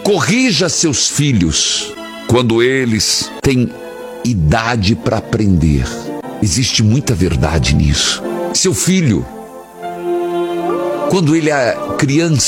Corrija seus filhos quando eles têm idade para aprender. Existe muita verdade nisso. Seu filho, quando ele é criança,